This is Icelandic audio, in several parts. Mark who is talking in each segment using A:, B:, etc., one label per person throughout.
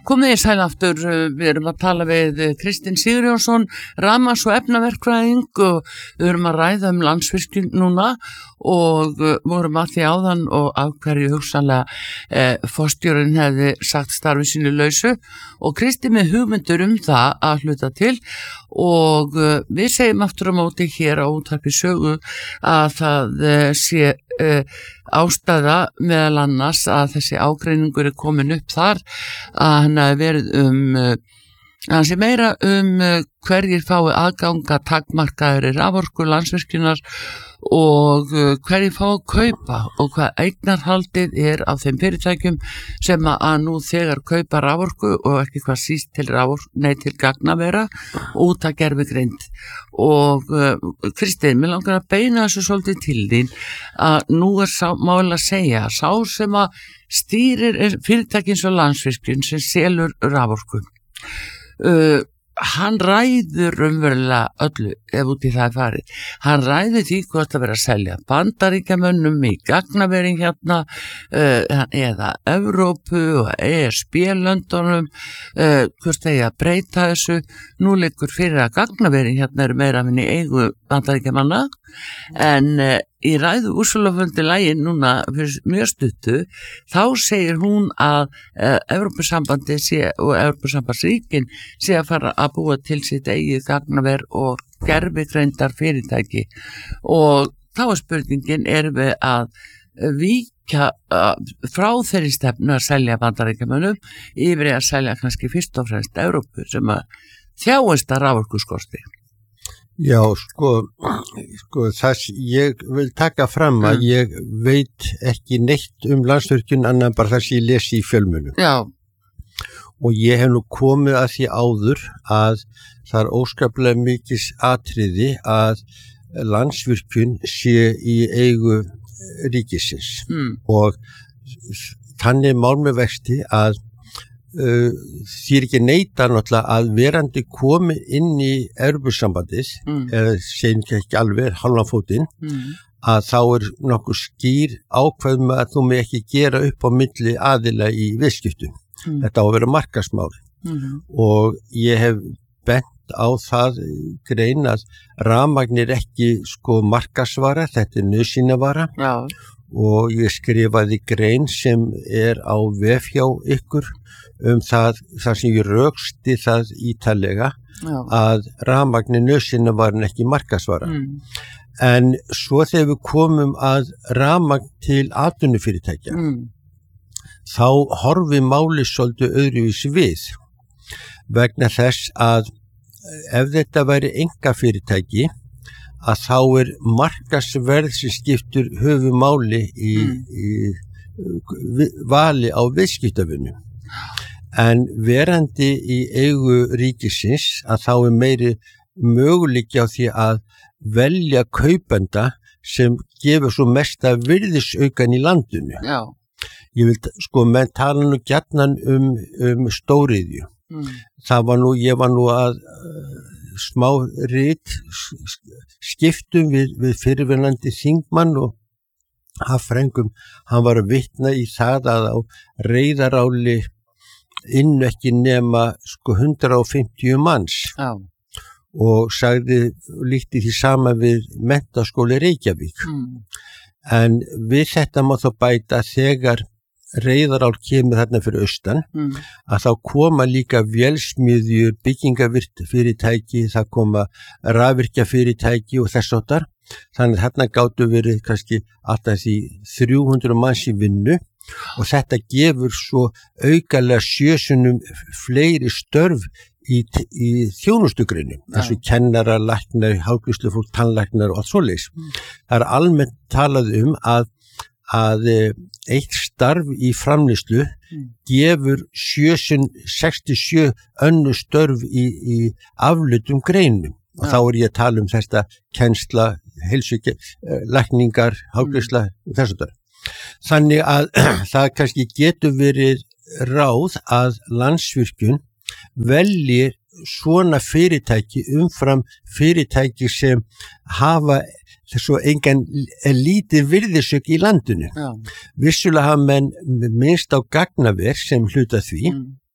A: Komið í sæl aftur, við erum að tala við Kristinn Sigurjónsson, rafmagns- og efnaverkfræðing og við erum að ræða Landsvirkjun núna og vorum að því áðan og af hverju hugsanlega forstjórinn hefði sagt starfi sínu lausu og Kristinn með hugmyndur það að hluta til og við segjum aftur á móti hér á Útvarpi Sögu að það sé ástæða meðal annars að þessi ágreiningur komin upp þar að hann hafi verið hann sé meira hverjir fái aðgang að takmarkaðri raforku Landsvirkjunar og hverjir fá að kaupa og hvað eignarhaldið á þeim fyrirtækjum sem að nú þegar kaupa raforku og ekki hvað síst til til gagnavera út að gervigreind og Kristinn, mér langar að beina þessu svolítið til þín að nú máli að segja sá sem að stýrir fyrirtækins og Landsvirkjun sem selur raforku hann ræður raunverulega öllu ef út í það farið. Hann ræður því hvort að vera að selja Bandaríkjamönnum í gagnavering hérna eða Evrópu og ESB-löndunum hvort eigi að breyta þessu. Nú liggur fyrir að gagnavering hérna meira minni eigu Bandaríkjamanna en í ræðu úrsölufundi lagin núna fyrir mjög stuttu þá segir hún að Evrópusambandi og Evrópusambandsríkin sé að fara að búa til sitt eigið gagnaver og gervigreindar fyrirtæki og þá spurningin við að víkja frá þeirri stefnu að selja Bandaríkjamönnum yfir í að selja kannski fyrst og fremst Evrópu sem að þjáist að raforkuskorti.
B: Já, sko þess ég vil taka fram að ég veit ekki neitt Landsvirkjun annan bara þess ég lesi í fjölmiðlum.
A: Já.
B: Og ég hef nú komið að því áður að það óskaplega mikils atriði að Landsvirkjun sé í eigu ríkisins og þannig mál með vexti að því ekki neita náttúrulega að verandi komi inn í Evrópusambandið eða segjum ekki alveg halvan fótinn að þá nokkuð skýr ákveðum að þú með ekki gera upp á milli aðila í viðskiptum. Þetta á að vera markaðsmál og ég hef bent á það grein að rafmagn ekki markaðsvara, þetta nauðsynjavara. Já. Og ég skrifaði grein sem á vef hjá ykkur það sem ég röksti það ítarlega að rafmagn nauðsynjavaran ekki markaðsvara. En svo þegar við komum að rafmagn til atvinnufyrirtækja þá horfi máli svolítið öðruvísi við vegna þess að ef þetta væri einkafyrirtæki að þá markaðsverð sem skiptur höfumáli í vali á viðskiptavinnu. En verandi í eigu ríkisins að þá meiri möguleiki á því að velja kaupenda sem gefur svo mesta virðisaukan í landinu. Já. Ég vil menn tala nú gjarnan stóriðju. Ég var nú að smá rit skiptum við fyrirverandi þingmann og Hafrengum, hann var að vitna í það að á Reyðaráli ekki nema 150 manns. Já. Og sagði líkti því sama við Menntaskóli Reykjavík. En við þetta má þá bæta þegar Reyðarál kemur þarna fyrir austan að þá koma líka vélsmiðjur, byggingarfyrirtæki, það koma rafvirkjafyrirtæki og þess áttar. Þannig að þarna gátu verið kannski alltaf því 300 manns í vinnu og þetta gefur svo aukalega 7 sinnum fleiri störf í þjónustugreinum, eins og kennara, læknar, hárgreiðslufólk, tannlæknar og allt svoleiðis. Það almennt talað að eitt starf í framleiðslu gefur 67 önnur störf í afleiddum greinum. Og þá ég að tala þetta kennsla, lækningar, hárgreiðsla og þess að það. Þannig að það kannski getur verið ráð að Landsvirkjun velji svona fyrirtæki umfram fyrirtæki sem hafa svo engan lítið virðisök í landinu. Já. Vissulega hafa menn minnst á gagnaver sem hluta því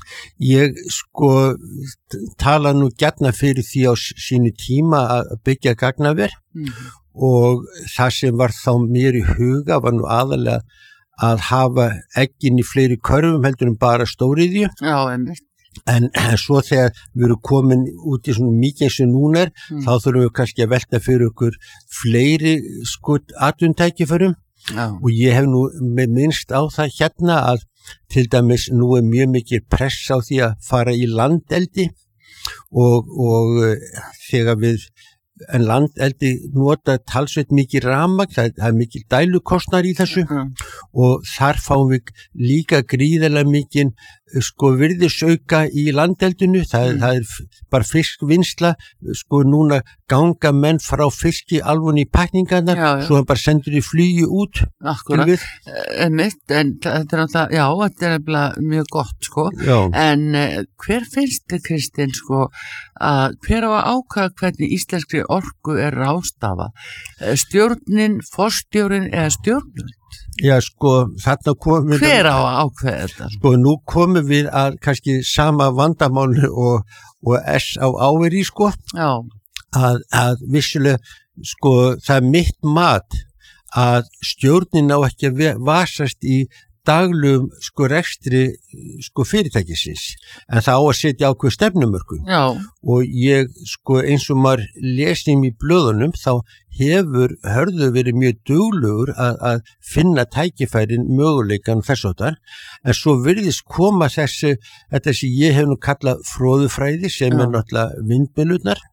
B: Ég tala nú gjarna fyrir því á sínu tíma að byggja gagnaver og það sem var þá mér í huga var nú aðalega að hafa eggin í fleiri körfum heldur en bara stóriðju.
A: Já, einmitt.
B: En svo þegar við erum komin út í svona mikið eins og núna þá þurfum við kannski að velta fyrir okkur fleiri atvinnutækifærum og ég hef nú minnst á það hérna að til dæmis nú mjög mikið press á því að fara í landeldi og þegar við en landeldi nota talsveit mikið rafmagn, það er mikið dælukostnaður í þessu og þar fáum við líka gríðarlega mikið virðisauka í landeldinu, það er bara fiskvinnsla, núna ganga menn frá fiski alveg í pakningarnar, svo hann bara sendur í flugi út.
A: Akkurat, mitt, en þetta er alltaf, já, þetta er mjög gott, en hver finnst þið, Kristinn, að hver á að ákvæða hvernig íslenskri orku er ráðstafað? Stjórnin, forstjórinn eða stjórnvöld?
B: Já, þarna komum við...
A: Hver á að ákveða þetta?
B: Nú komum við að kannski sama vandamáli og S á áveri,
A: Já.
B: Að vissulega, það er mitt mat að stjórnin á ekki að vasast í daglum rekstri fyrirtækisins, en það á að setja ákveð stefnumörkum.
A: Já.
B: Og ég eins og maður lesnum í blöðunum þá hefur Hörður verið mjög duglegur að finna tækifærin möguleikan þess áttar, en svo virðist koma þetta sem ég hef nú kallað fróðufræði sem er náttúrulega vindmyllurnar.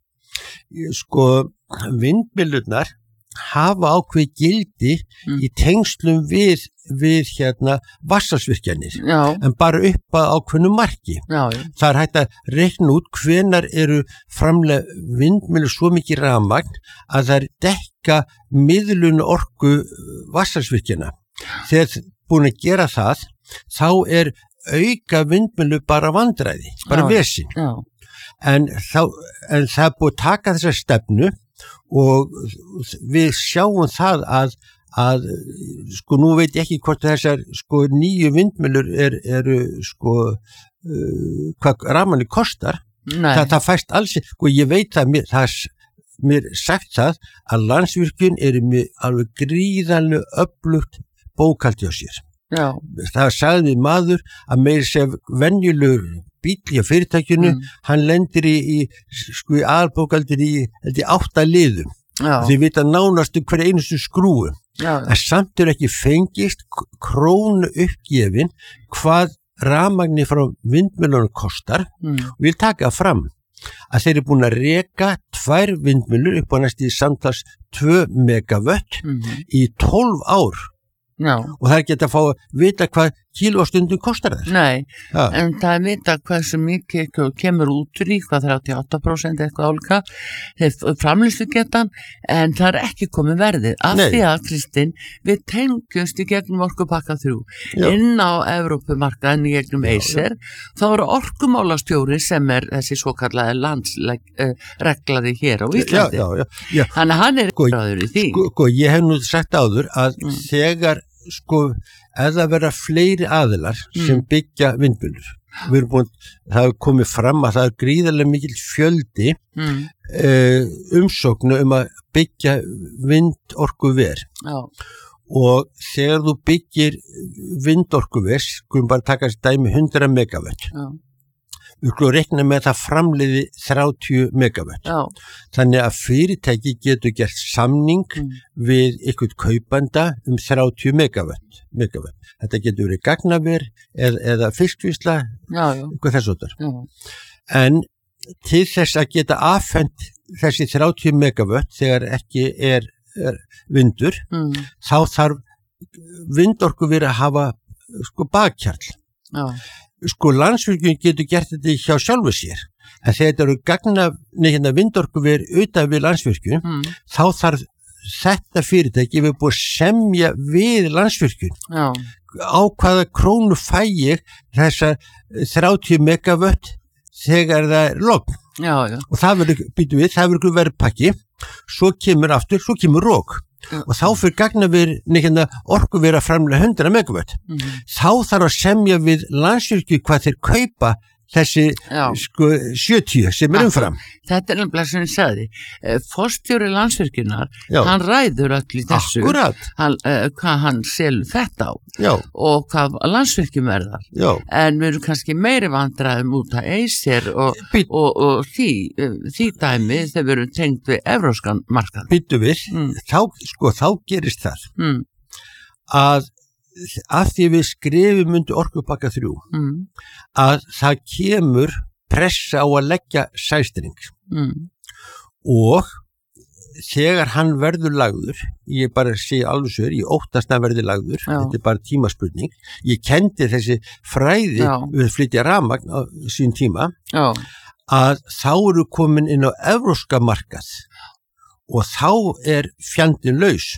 B: Vindmyllurnar hafa ákveð gildi í tengslum við vatnsaflsvirkjanir, en bara upp að ákveðnu marki. Það er hægt að reikna út hvenær eru framlega vindmyllur svo mikið rafmagn að það er dekka miðlun orku vatnsaflsvirkjana. Þegar búin að gera það, þá er auka vindmyllu bara vandræði, bara vesen. En það er búið að taka þessa stefnu og við sjáum það að nú veit ég ekki hvort þessar nýju vindmyllur eru hvað rafmagni kostar. Það fæst alls, ég veit að mér sagt það að Landsvirkjun með alveg gríðarlega öflugt bókhald hjá sér. Það sagði maður að meira sem venjulegur bíll hjá fyrirtækjunu, hann lendir í aðalbókaldir í 8 liðum. Þið vita nánast hverja einustu skrúu. En samt ekki fengist krónu uppgefin hvað rafmagni frá vindmyllunum kostar og vil taka fram að þeir eru búin að reka 2 vindmyllur upp á næstu samtals 2 megavött í 12 ár. Og það er ekki að fá að vita hvað kílóstundum kostar þess.
A: Nei, en það er vita hversu mikið kemur út úr í, hvað 38% eitthvað álíka, framleiðslugetan, en það er ekki komið verðið. Af því að, Kristinn, við tengjumst í gegnum orkupakka 3 inn á Evrópumarkaðin í gegnum Acer, þá eru orkumálastjóri sem er þessi svokallaði landsreglaði hér á Íslandi. Þannig að hann er gráður í því.
B: Ég hef nú sagt áður að þegar ef það vera fleiri aðilar sem byggja vindmyllur. Það hefur komið fram að það er gríðarlega mikil fjöldi umsóknu að byggja vindorkuver. Og þegar þú byggir vindorkuver, skulum bara taka þessi dæmi 100 megavött. Við skulum rekna með það framleiði 30 megavött. Þannig að fyrirtæki getur gert samning við einhvern kaupanda 30 megavött. Þetta getur verið gagnaver eða fiskvinnsla, eitthvað þess áttar. En til þess að geta afhent þessi 30 megavött þegar ekki er vindur, þá þarf vindorkuver að hafa bakkjarl. Landsvirkjun getur gert þetta hjá sjálfu sér, en þegar þetta eru vindorkuver utan við Landsvirkjun, þá þarf þetta fyrirtæki við búið að semja við Landsvirkjun á hvaða krónu fæ ég þessa 30 megavött þegar það er logn. Og það verður verið pakki, svo kemur rók. og þá fyrir gagnaver orkuver að framlega 100 megawatt. Þá þarf að semja við Landsvirkjun hvað þeir kaupa þessi 70 sem umfram.
A: Þetta nefnilega sem ég sagði. Forstjóri Landsvirkjunar, hann ræður öll í þessu.
B: Akkurat.
A: Hvað hann selur þetta á.
B: Já.
A: Og hvað Landsvirkjun verðar.
B: Já.
A: En við erum kannski meiri vandræðum út að Acer og því dæmi þegar við erum tengt við evróskan markað.
B: Býttu við, þá gerist það að því við skrifum undir orkupakka 3 að það kemur pressa á að leggja sæstring og þegar hann verður lagður, ég bara sé alveg sér, ég óttast að verður lagður, þetta bara tímaspurning, ég kendi þessi fræði við flytja rafmagn á sín tíma, að þá eru komin inn á evróska markað og þá fjandinn laus.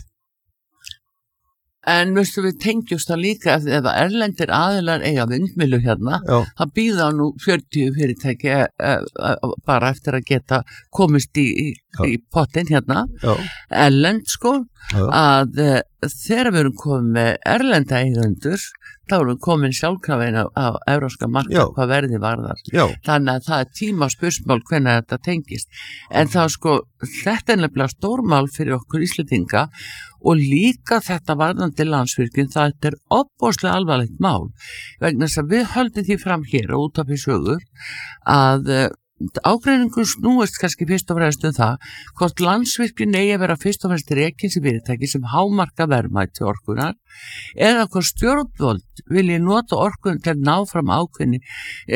A: En veistu við tengjumst það líka ef erlendir aðilar eiga vindmyllu hérna, það býða nú 40 fyrirtæki bara eftir að geta komist í pottinn hérna, erlend sko, að þegar við erum komið með erlenda eigendur, þá erum við komin sjálfkrafin á evróska markað hvað verði varðar. Þannig að það tímaspursmál hvenær þetta tengist. En þá sko, þetta nefnilega stórmál fyrir okkur Íslendinga og líka þetta varðandi Landsvirkjun, það opbóðslega alvarlegt mál vegna þess að við höldum því fram hér og út af því sögur að ágreiningur snúist kannski fyrst og fremst það hvort Landsvirkjun eigi að vera fyrst og fremst rekins í fyrirtæki sem hámarka verðmæti orkunar eða hvort stjórnvöld vilji nota orkun til að ná fram ákveðni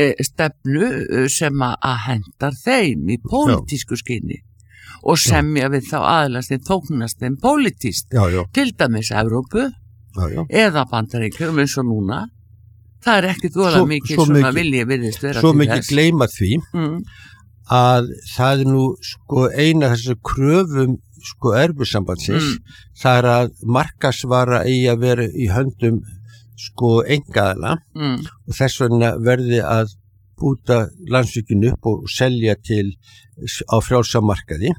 A: stefnu sem að hendar þeim í pólitísku skyni og semja við þá aðlast þeim tóknast þeim pólitíst til dæmis Evrópu eða Bandaríkjum eins og núna það ekkert voða mikið svona vilji virðist vera
B: svo mikið gleyma því að það nú sko eina þessu kröfum sko Evrópusambandsins það að markaðsvara eigi að vera í höndum sko einkaaðila og þess vegna verði að búta Landsvirkjun upp og selja til á frjálsa markaði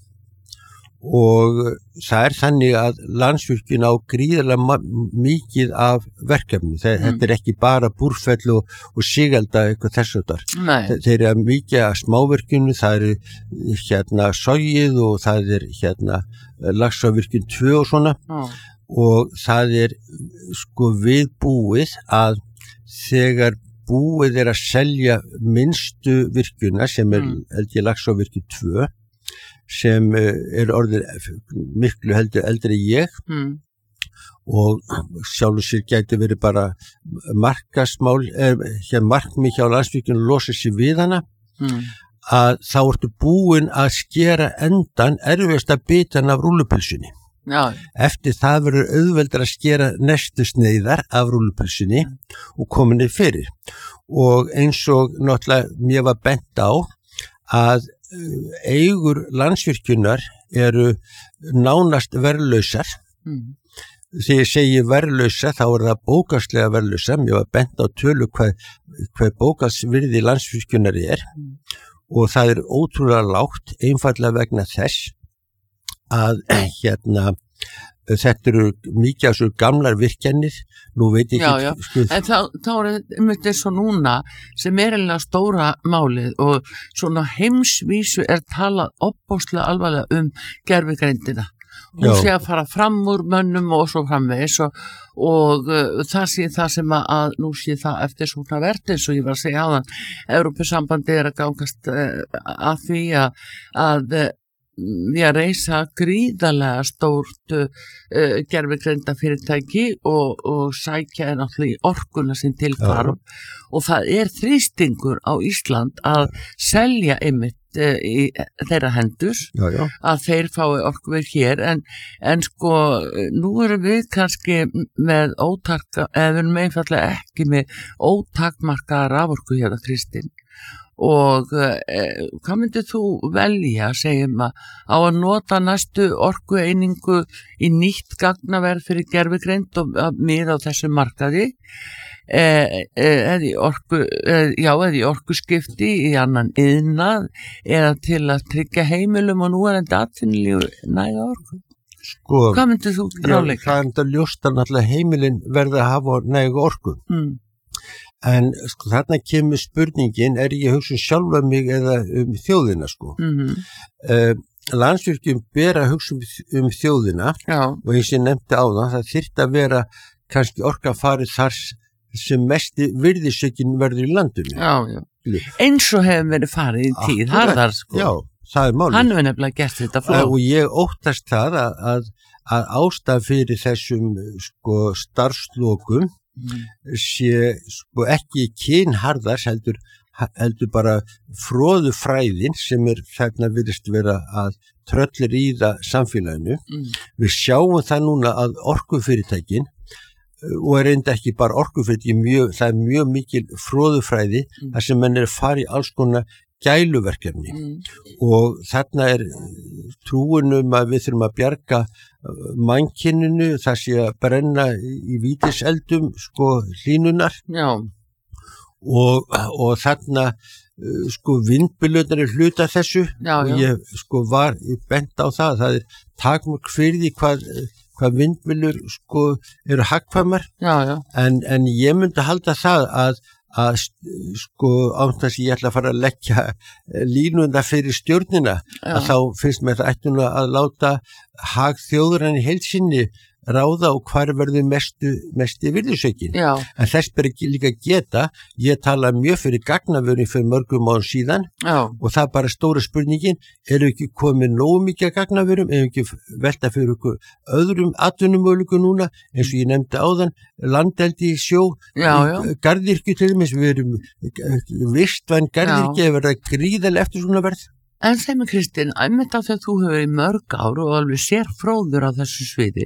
B: og það þannig að Landsvirkjun á gríðarlega mikið af verkefni. Þetta ekki bara Búrfell og Sigalda eitthvað þessu þar. Þeir mikið af smávirkjunu, það hérna Sogið og það Laxárvirkjun 2 og svona og það sko viðbúið að þegar búið að selja minnstu virkjuna sem held ég Laxárvirkjun 2 sem orðið miklu heldur eldri ég og sjálfur sér gæti verið bara markasmál markmið hjá Landsvirkjun losa sér við hana að þá ertu búin að skera endan erfiðasta bitan af rúllupylsunni. Eftir það verður auðveldar að skera næstu sneiðar af rúllupylsunni og kominni fyrir og eins og náttúrulega mér var bent á að eigur Landsvirkjunar eru nánast verðlausar. Þegar ég segi verðlausa þá það bókaslega verðlausa. Mér var bent á tölu hvað bókasvirði Landsvirkjunar og það ótrúlega lágt einfallega vegna þess að þetta eru mikið af svo gamlar virkjanir, nú veit ég ekki.
A: En þá þetta svo núna sem eiginlega stóra málið og svona heimsvísu talað opbóðslega alvarlega gervigreindina. Hún sé að fara fram úr mönnum og svo framvegis og það sé það sem að nú sé það eftir svona verð eins og ég var að segja áðan, Evrópusambandið að gangast að því að reisa gríðarlega stórt gervigreinda fyrirtæki og sækja náttúrulega í orkuna sem tilhvarf og það þrýstingur á Ísland að selja einmitt í þeirra hendur að þeir fái orkuver hér en sko nú erum við kannski með við erum einfallega ekki með ótakmarkaða raforku hérna Kristín og hvað myndir þú velja segjum að nota næstu orkueiningu í nýtt gagnaverð fyrir gervigreind og miða á þessu markaði eða í orkuskipti í annan iðnað eða til að tryggja heimilum og nú enda atvinnulífi næga orku?
B: Sko,
A: hvað myndir þú ráðleika?
B: Það er þetta ljóst að náttúrulega heimilin verða að hafa nægu orku. En sko, þarna kemur spurningin, er ég að hugsa sjálfa mig eða þjóðina sko. Landsvirkjun ber að hugsa þjóðina og eins og ég nefndi áðan, það þyrfti að vera kannski orka farið þar sem mesti virðisaukin verður í landinu.
A: Já. Eins og hefur verið farið í tíð, harðar sko.
B: Já, það er málið.
A: Hann hefur nefnilega gert þetta fló.
B: Og ég óttast það að ástæð fyrir þessum sko starfslokum sé sko ekki kynharðars heldur bara fróðufræðin sem þarna virðist vera að tröllir í það samfélaginu. Við sjáum það núna að orkufyrirtækin og er enda ekki bara orkufyrirtæki, það er mjög mikil fróðufræði þar sem menn að fara í alls konar gæluverkefni og þarna er trúin að við þurfum að bjarga mannkyninu, það sé að brenna í vítiseldum sko hlýnunar og þarna sko vindbylurnar er hluta þessu og ég sko var bent á það er takmörk fyrir því hvað vindbylur sko eru hagkvæmar en ég myndi halda það að sko áttast ég ætla að fara að leggja línuna fyrir stjórnina að þá finnst mér það ættuna að láta hag þjóðurinnar í heild sinni ráða og hvar verður mesti virðisaukin. En þess ber ekki líka geta, ég tala mjög fyrir gagnavörum fyrir mörgum árum síðan og það er bara stóra spurningin, eru ekki komið nógu mikið gagnavörum, eru ekki velta fyrir okkur öðrum atvinnumöguleikum núna, eins og ég nefndi áðan, landeldi í sjó, garðyrkju til dæmis, við erum vistvæn garðyrkju að verða gríðarlega eftir svona verð.
A: En þeim Kristinn, einmitt á því að þú hefur í mörg ár og alveg sér fróður á þessu sviði,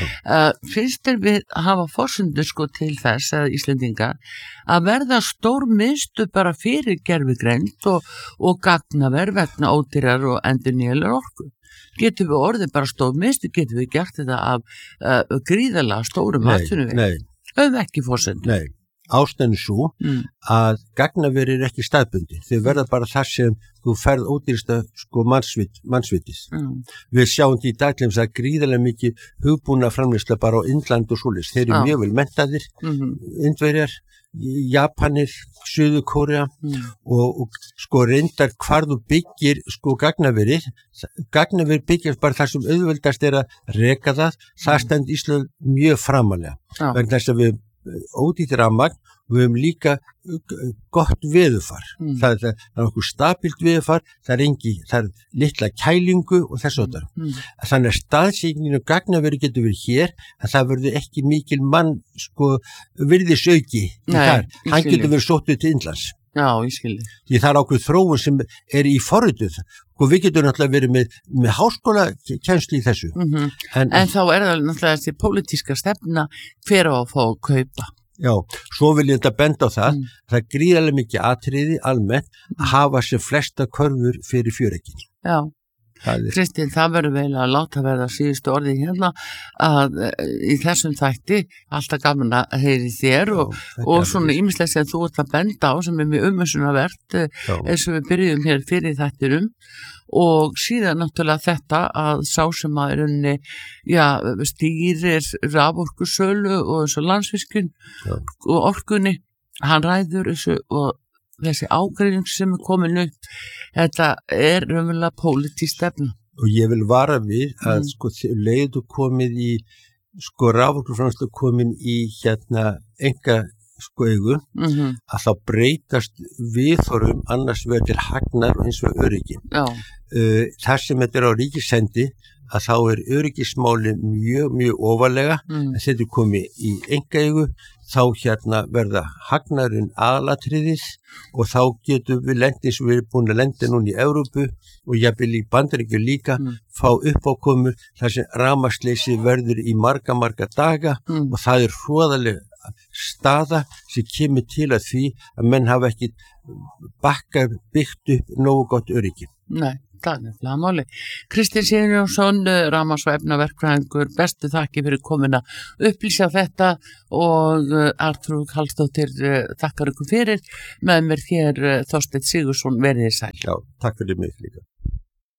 A: finnst þér við að hafa forsendur sko til þess að Íslendingar að verða stór miðstöð bara fyrir gervigreind og gagnaver vegna ódýrar og endurnýjanlegar orku? Getum við orðið bara stór miðstöð, getum við gert þetta af gríðarlega stórum atvinnuvegi?
B: Nei.
A: Höfum ekki forsendur?
B: Nei. Ástæðan svo að gagnaveri er ekki staðbundi. Þau verða bara þar sem þú ferð ódýrsta sko mannsvitið. Við sjáum því í daglems að gríðarlega mikið hugbúna framleiðsla bara á Indland og svoleiðis. Þeir eru mjög vel menntaðir, Indverjar, Japanir, Suður Kórea og sko reyndar hvar þú byggir sko gagnaveri byggir bara þar sem auðveldast er að reka það stend Ísland mjög framalega. Vegna þess að við ódýrt rafmagn og við höfum líka gott veðurfar. Það er okkur stabilt veðurfar, það er litla kælingu og þess að þannig að staðsýknin og gagnaveri getur verið hér en það verður ekki mikil mann sko virðisauki þar. Hann getur verið sóttur til Indlands.
A: Já, ég skilji.
B: Því það er ákveð þróun sem er í forrituð og við getum náttúrulega verið með háskóla kennslu í þessu. En
A: þá er það náttúrulega þessi pólitíska stefna hver á að fá að kaupa.
B: Já, svo vil ég þetta benda á það er gríðarlega mikið atriði almennt að hafa sem flesta körfur fyrir fjöreggin.
A: Já. Kristinn, það verður vel að láta verða síðustu orðið hérna að í þessum þætti alltaf gaman að heyri þér og svona ýmislegt sem þú ert að benda á sem er mjög umhersunarvert eins og við byrjum hér fyrir þættirum og síðan náttúrulega þetta að sá sem að stýrir raforkusölu og eins og Landsvirkjun og orkunni, hann ræður þessu og þessi ágreining sem er komin upp, þetta er raunverulega pólitísk stefna.
B: Og ég vil vara við að sko leiðu komið í sko raforkuframleiðsla komin í enga sko eigu að þá breytast viðhorfum annars vegar til hagnar og hins vegar öryggi. Þar sem þetta er á ríkishendi að þá er öryggismálin mjög ofarlega en þetta er komið í enga eigu þá verða hagnarinn aðalatriðis og þá getum við lendið sem við erum búin að lenda núna í Evrópu og jafnvel í Bandaríkjum líka fá uppákomur þar sem rafmagnsleysi verður í marga daga og það er hroðaleg staða sem kemur til að því að menn hafa ekki byggt upp nógu gott öryggi.
A: Nei. Það er nefnilega máli. Kristinn Sigurjónsson, rafmagns- og efnaverkfræðingur, bestu þakki fyrir komin að upplýsa þetta og Arnþrúður Karlsdóttir þakkar ykkur fyrir með mér hér Þorsteinn Sigurðsson, verið þið sæl.
B: Já, takk fyrir mig líka.